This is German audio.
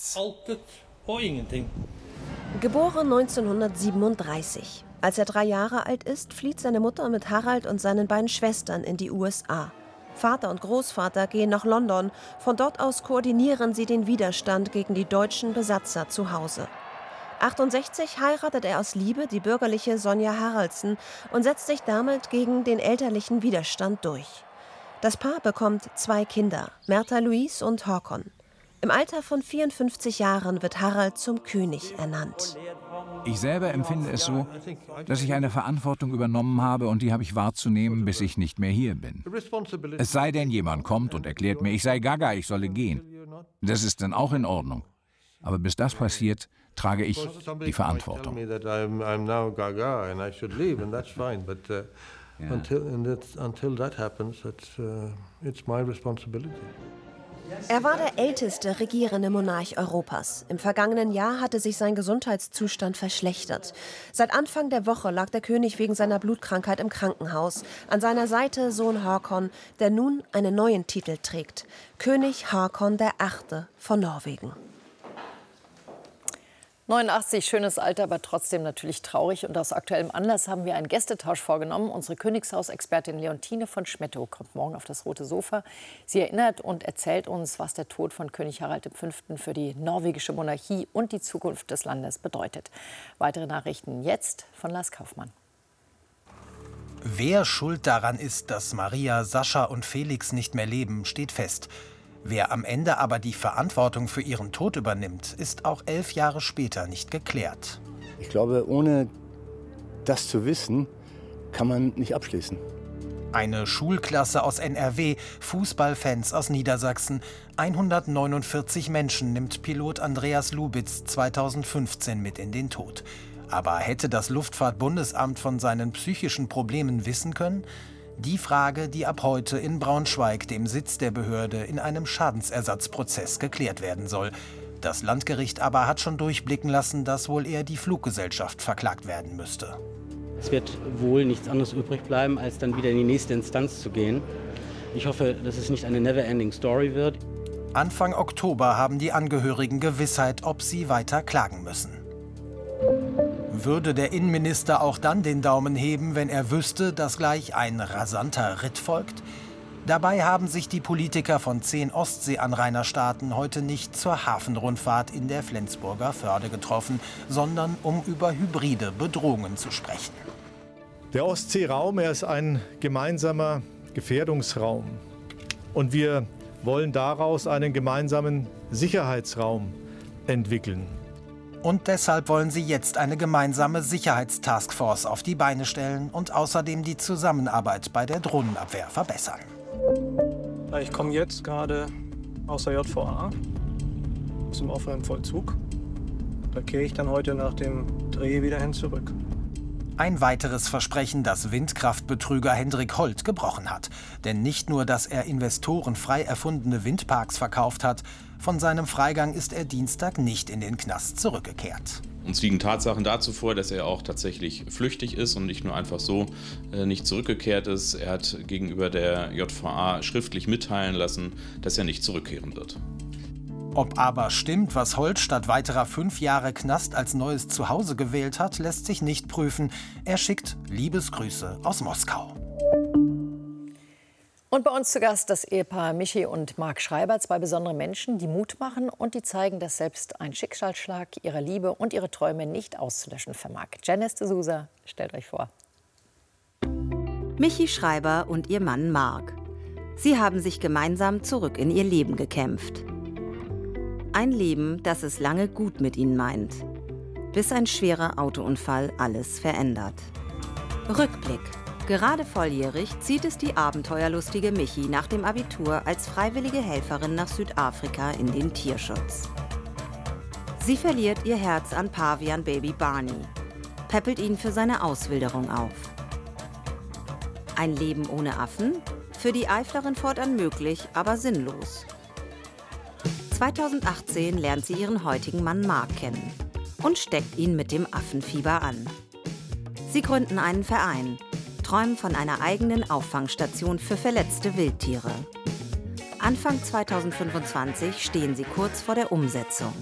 nichts. Geboren 1937. Als er 3 Jahre alt ist, flieht seine Mutter mit Harald und seinen beiden Schwestern in die USA. Vater und Großvater gehen nach London. Von dort aus koordinieren sie den Widerstand gegen die deutschen Besatzer zu Hause. 1968 heiratet er aus Liebe die bürgerliche Sonja Haraldsen und setzt sich damit gegen den elterlichen Widerstand durch. Das Paar bekommt 2 Kinder, Märtha Louise und Håkon. Im Alter von 54 Jahren wird Harald zum König ernannt. Ich selber empfinde es so, dass ich eine Verantwortung übernommen habe und die habe ich wahrzunehmen, bis ich nicht mehr hier bin. Es sei denn, jemand kommt und erklärt mir, ich sei Gaga, ich solle gehen. Das ist dann auch in Ordnung. Aber bis das passiert, trage ich die Verantwortung. Er war der älteste regierende Monarch Europas. Im vergangenen Jahr hatte sich sein Gesundheitszustand verschlechtert. Seit Anfang der Woche lag der König wegen seiner Blutkrankheit im Krankenhaus. An seiner Seite Sohn Håkon, der nun einen neuen Titel trägt: König Håkon VIII. Von Norwegen. 89, schönes Alter, aber trotzdem natürlich traurig. Und aus aktuellem Anlass haben wir einen Gästetausch vorgenommen. Unsere Königshausexpertin Leontine von Schmettow kommt morgen auf das Rote Sofa. Sie erinnert und erzählt uns, was der Tod von König Harald V. für die norwegische Monarchie und die Zukunft des Landes bedeutet. Weitere Nachrichten jetzt von Lars Kaufmann. Wer schuld daran ist, dass Maria, Sascha und Felix nicht mehr leben, steht fest. Wer am Ende aber die Verantwortung für ihren Tod übernimmt, ist auch 11 Jahre später nicht geklärt. Ich glaube, ohne das zu wissen, kann man nicht abschließen. Eine Schulklasse aus NRW, Fußballfans aus Niedersachsen. 149 Menschen nimmt Pilot Andreas Lubitz 2015 mit in den Tod. Aber hätte das Luftfahrtbundesamt von seinen psychischen Problemen wissen können? Die Frage, die ab heute in Braunschweig, dem Sitz der Behörde, in einem Schadensersatzprozess geklärt werden soll. Das Landgericht aber hat schon durchblicken lassen, dass wohl eher die Fluggesellschaft verklagt werden müsste. Es wird wohl nichts anderes übrig bleiben, als dann wieder in die nächste Instanz zu gehen. Ich hoffe, dass es nicht eine never-ending Story wird. Anfang Oktober haben die Angehörigen Gewissheit, ob sie weiter klagen müssen. Würde der Innenminister auch dann den Daumen heben, wenn er wüsste, dass gleich ein rasanter Ritt folgt? Dabei haben sich die Politiker von 10 Ostseeanrainerstaaten heute nicht zur Hafenrundfahrt in der Flensburger Förde getroffen, sondern um über hybride Bedrohungen zu sprechen. Der Ostseeraum, er ist ein gemeinsamer Gefährdungsraum. Und wir wollen daraus einen gemeinsamen Sicherheitsraum entwickeln. Und deshalb wollen sie jetzt eine gemeinsame Sicherheitstaskforce auf die Beine stellen und außerdem die Zusammenarbeit bei der Drohnenabwehr verbessern. Ich komme jetzt gerade aus der JVA, aus dem offenen Vollzug. Da kehre ich dann heute nach dem Dreh wieder hin zurück. Ein weiteres Versprechen, das Windkraftbetrüger Hendrik Holt gebrochen hat. Denn nicht nur, dass er Investoren frei erfundene Windparks verkauft hat, von seinem Freigang ist er Dienstag nicht in den Knast zurückgekehrt. Uns liegen Tatsachen dazu vor, dass er auch tatsächlich flüchtig ist und nicht nur einfach so nicht zurückgekehrt ist. Er hat gegenüber der JVA schriftlich mitteilen lassen, dass er nicht zurückkehren wird. Ob aber stimmt, was Holt statt weiterer 5 Jahre Knast als neues Zuhause gewählt hat, lässt sich nicht prüfen. Er schickt Liebesgrüße aus Moskau. Und bei uns zu Gast das Ehepaar Michi und Marc Schreiber, 2 besondere Menschen, die Mut machen und die zeigen, dass selbst ein Schicksalsschlag ihre Liebe und ihre Träume nicht auszulöschen vermag. Janice de Souza, stellt euch vor. Michi Schreiber und ihr Mann Marc. Sie haben sich gemeinsam zurück in ihr Leben gekämpft. Ein Leben, das es lange gut mit ihnen meint. Bis ein schwerer Autounfall alles verändert. Rückblick. Gerade volljährig zieht es die abenteuerlustige Michi nach dem Abitur als freiwillige Helferin nach Südafrika in den Tierschutz. Sie verliert ihr Herz an Pavian-Baby Barney, päppelt ihn für seine Auswilderung auf. Ein Leben ohne Affen? Für die Eiflerin fortan möglich, aber sinnlos. 2018 lernt sie ihren heutigen Mann Marc kennen und steckt ihn mit dem Affenfieber an. Sie gründen einen Verein, träumen von einer eigenen Auffangstation für verletzte Wildtiere. Anfang 2025 stehen sie kurz vor der Umsetzung.